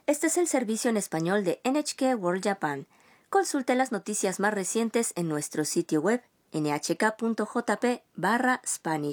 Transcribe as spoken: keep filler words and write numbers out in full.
Este es el servicio en español de N H K World Japan. Consulte las noticias más recientes en nuestro sitio web n h k punto j p barra Spanish.